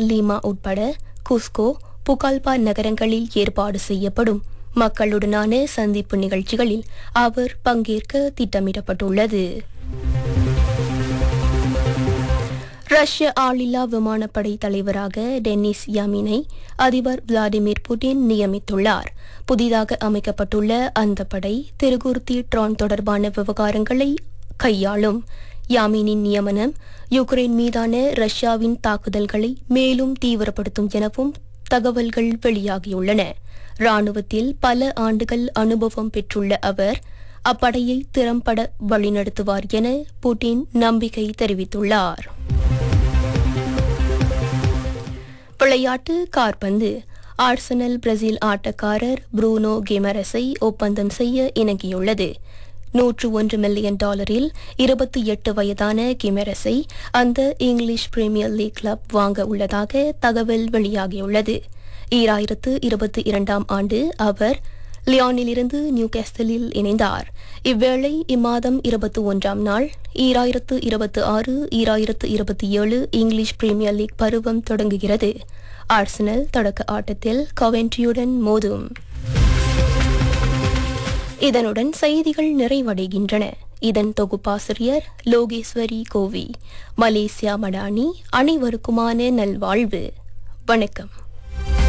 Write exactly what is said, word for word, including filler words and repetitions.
Lima உட்பட Cusco புகால்பா நகரங்களில் ஏற்பாடு செய்யப்படும் மக்களுடனான சந்திப்பு நிகழ்ச்சிகளில் அவர் பங்கேற்க திட்டமிடப்பட்டுள்ளது. ரஷ்ய ஆளில்லா விமானப்படை தலைவராக டெனிஸ் யாமினை அதிபர் விளாடிமிர் புட்டின் நியமித்துள்ளார். புதிதாக அமைக்கப்பட்டுள்ள அந்த படை திருகுர்த்தி ட்ரான் தொடர்பான விவகாரங்களை கையாளும். யாமினின் நியமனம் யுக்ரைன் மீதான ரஷ்யாவின் தாக்குதல்களை மேலும் தீவிரப்படுத்தும் எனவும் தகவல்கள் வெளியாகியுள்ளன. ராணுவத்தில் பல ஆண்டுகள் அனுபவம் பெற்றுள்ள அவர் அப்படையை திறம்பட வழிநடத்துவார் என புட்டின் நம்பிக்கை தெரிவித்துள்ளார். விளையாட்டு காற்பந்து. ஆர்சனல் பிரேசில் ஆட்டக்காரர் ப்ரூனோ கிமெரஸை ஒப்பந்தம் செய்ய இணங்கியுள்ளது. நூற்று ஒன்று மில்லியன் டாலரில் இருபத்தி எட்டு வயதான கிமெரஸை அந்த இங்கிலீஷ் பிரீமியர் லீக் கிளப் வாங்க உள்ளதாக தகவல் வெளியாகியுள்ளது. ஈராயிரத்து இருபத்தி இரண்டாம் ஆண்டு அவர் லியானிலிருந்து நியூகாஸ்டலில் இணைந்தார். இவ்வேளை இம்மாதம் இருபத்தி ஒன்றாம் நாள் ஈராயிரத்து இருபத்தி ஆறு ஈராயிரத்து இருபத்தி ஏழு இங்கிலீஷ் பிரீமியர் லீக் பருவம் தொடங்குகிறது. ஆர்சனல் தொடக்க ஆட்டத்தில் கவென்ட்ரியுடன் மோதும். இதனுடன் செய்திகள் நிறைவடைகின்றன. இதன் தொகுப்பாசிரியர் லோகேஸ்வரி கோவி. மலேசியா மடானி. அனைவருக்குமான நல்வாழ்வு. வணக்கம்.